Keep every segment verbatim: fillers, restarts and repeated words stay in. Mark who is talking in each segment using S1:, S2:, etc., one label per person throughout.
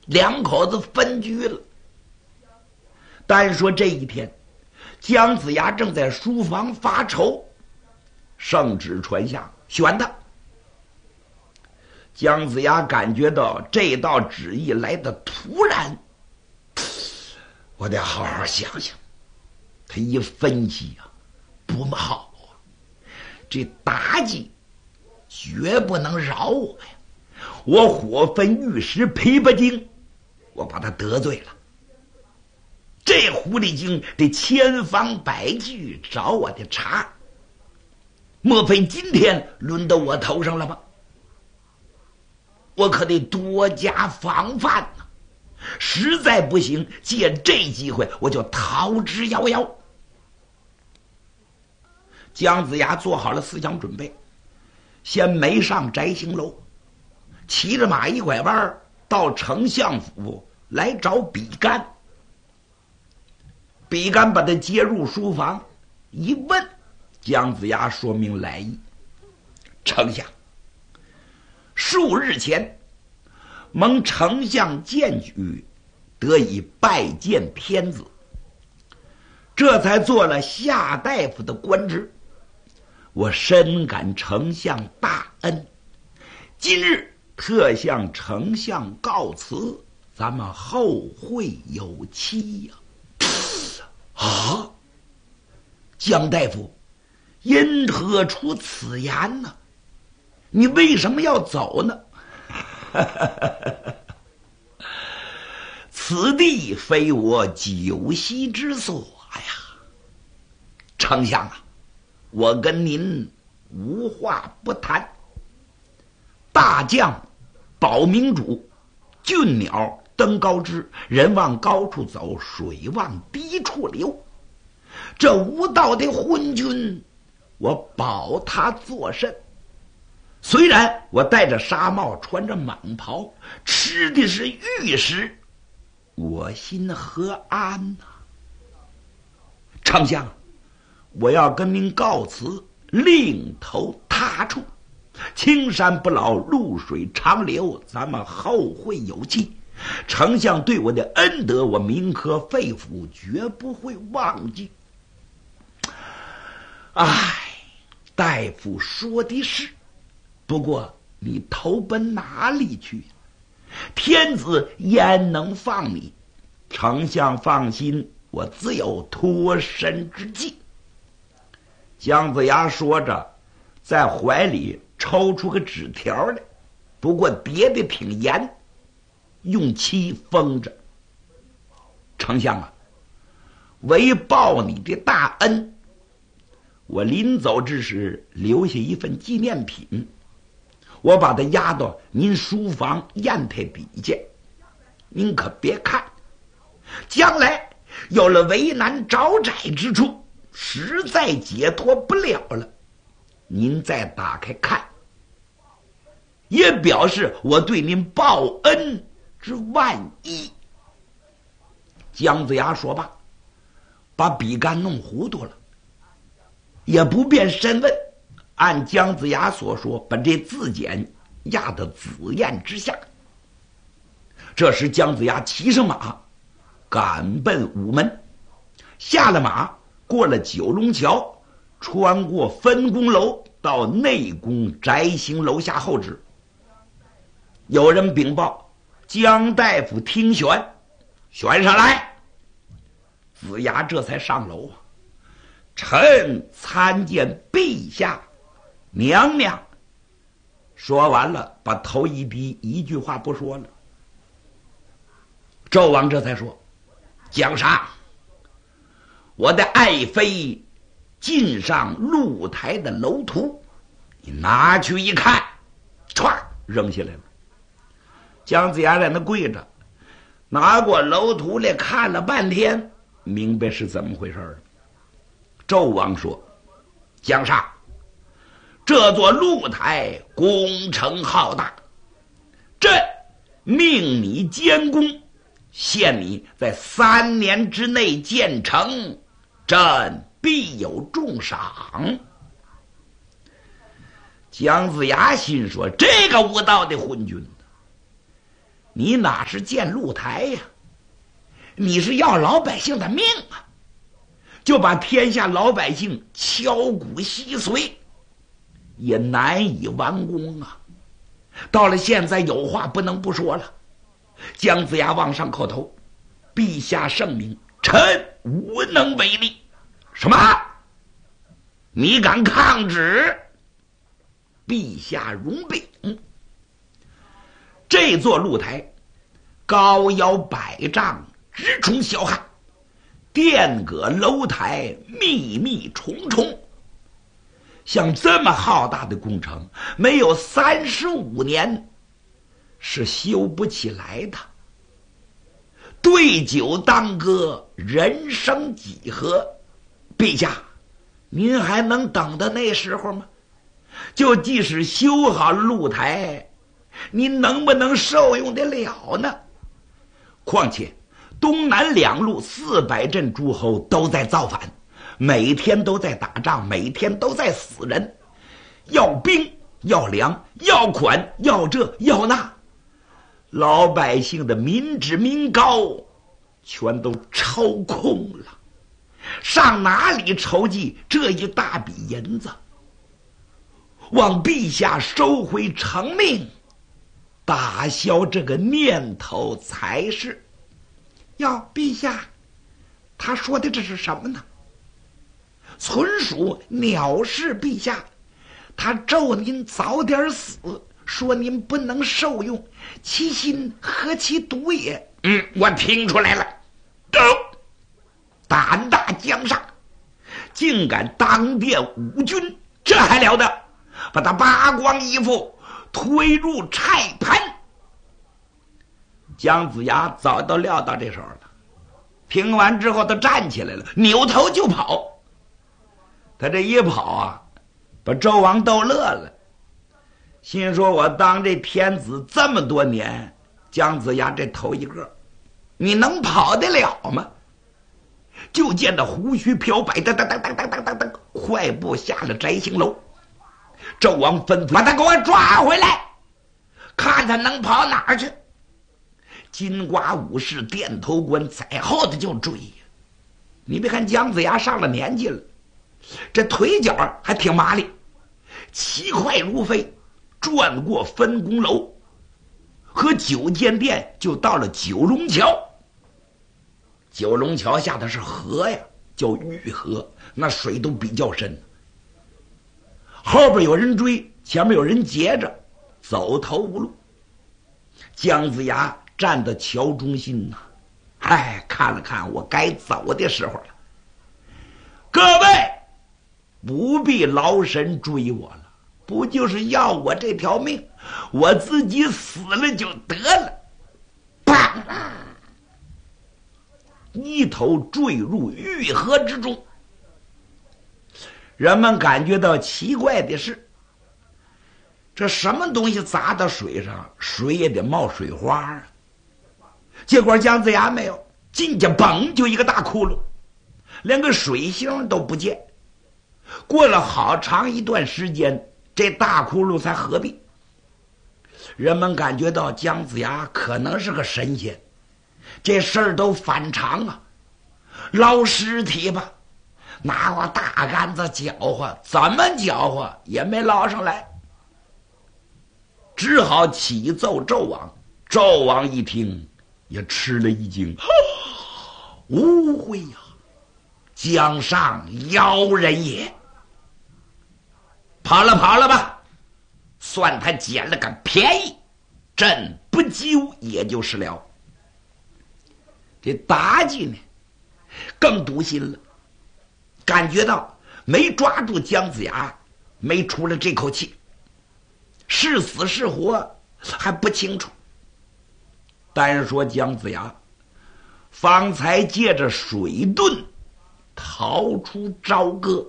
S1: 两口子分居了。单说这一天，姜子牙正在书房发愁，圣旨传下，选他。姜子牙感觉到这道旨意来得突然，我得好好想想。他一分析啊，不好啊，这妲己绝不能饶我呀！我火焚玉石琵琶精，我把他得罪了。这狐狸精得千方百计找我的茬，莫非今天轮到我头上了吗？我可得多加防范呐！实在不行，借这机会我就逃之夭夭。姜子牙做好了思想准备，先没上摘星楼，骑着马一拐弯到丞相府来找比干。比干把他接入书房，一问，姜子牙说明来意。丞相，数日前蒙丞相荐举，得以拜见天子，这才做了夏大夫的官职。我深感丞相大恩，今日特向丞相告辞，咱们后会有期呀！啊，姜大夫，因何出此言呢？你为什么要走呢？此地非我久息之所呀！丞相啊，我跟您无话不谈。大将保明主，俊鸟登高枝，人往高处走，水往低处流。这无道的昏君，我保他作甚？虽然我戴着纱帽，穿着蟒袍，吃的是玉石，我心何安呐？丞相，我要跟您告辞，另投他处。青山不老，露水长流，咱们后会有期。丞相对我的恩德，我铭刻肺腑，绝不会忘记。唉，大夫说的是，不过你投奔哪里去？天子焉能放你？丞相放心，我自有脱身之计。姜子牙说着，在怀里抽出个纸条来，不过叠得挺严，用漆封着。丞相啊，为报你的大恩，我临走之时留下一份纪念品，我把它压到您书房砚台底下，您可别看。将来有了为难找窄之处，实在解脱不了了，您再打开看，也表示我对您报恩之万一。姜子牙说罢，把比干弄糊涂了，也不便深问，按姜子牙所说，把这字简压到紫砚之下。这时姜子牙骑上马，赶奔午门，下了马，过了九龙桥，穿过分宫楼，到内宫摘星楼下候旨。有人禀报，姜大夫听选，选上来。子牙这才上楼，臣参见陛下娘娘。说完了，把头一低，一句话不说了。纣王这才说，姜上，我的爱妃进上露台的楼图，你拿去一看，歘扔下来了。姜子牙在那跪着，拿过楼图来看了半天，明白是怎么回事了。纣王说，姜上，这座露台工程浩大，朕命你监工，限你在三年之内建成，朕必有重赏。姜子牙心说，这个无道的昏君， 你哪是见露台呀、啊？你是要老百姓的命啊！就把天下老百姓敲骨吸髓，也难以完工啊！到了现在，有话不能不说了。姜子牙往上叩头，陛下圣明，臣无能为力。什么？你敢抗旨？陛下容禀。这座露台高腰百丈，直冲霄汉，殿阁楼台密密重重。像这么浩大的工程，没有三十五年是修不起来的。对酒当歌，人生几何？陛下，您还能等到那时候吗？就即使修好露台，您能不能受用得了呢？况且东南两路四百镇诸侯都在造反，每天都在打仗，每天都在死人，要兵要粮要款要这要那，老百姓的民脂民膏全都抽空了，上哪里筹集这一大笔银子？望陛下收回成命，打消这个念头才是。要陛下，他说的这是什么呢？纯属藐视陛下，他咒您早点死，说您不能受用，其心何其毒也！嗯，我听出来了。走，胆大江上，竟敢当殿五军，这还了得！把他扒光衣服，推入菜盘。姜子牙早都料到这时候了，听完之后他站起来了，扭头就跑。他这一跑啊，把周王逗乐了，心说我当这天子这么多年，姜子牙这头一个，你能跑得了吗？就见到胡须飘摆，噔噔噔噔噔噔噔噔，快步下了摘星楼。纣王吩咐把他给我抓回来，看他能跑哪儿去。金瓜武士电头关在后头就追呀。你别看姜子牙上了年纪了，这腿脚还挺麻利，骑快如飞，转过分宫楼和九间殿，就到了九龙桥。九龙桥下的是河呀，叫玉河，那水都比较深。后边有人追，前面有人截着，走投无路。姜子牙站在桥中心呐、啊，哎，看了看，我该走的时候了。各位，不必劳神追我了，不就是要我这条命，我自己死了就得了。砰！一头坠入玉河之中。人们感觉到奇怪的是，这什么东西砸到水上，水也得冒水花啊。结果姜子牙没有，进去嘣就一个大窟窿，连个水星都不见。过了好长一段时间，这大窟窿才合并。人们感觉到姜子牙可能是个神仙，这事儿都反常啊！捞尸体吧，拿过大杆子搅和，怎么搅和也没捞上来，只好启奏纣王。纣王一听也吃了一惊，误会呀，姜尚妖人也。跑了跑了吧，算他捡了个便宜，朕不救也就是了。这妲己呢更堵心了，感觉到没抓住姜子牙，没出了这口气，是死是活还不清楚。单说姜子牙方才借着水遁逃出朝歌。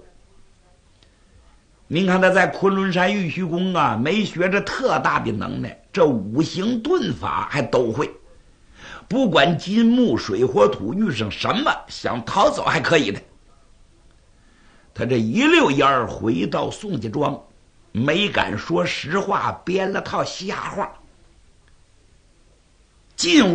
S1: 您看他在昆仑山玉虚宫啊，没学着特大的能耐，这五行遁法还都会，不管金木水火土遇上什么，想逃走还可以的。他这一溜烟儿回到宋家庄，没敢说实话，编了套瞎话。 进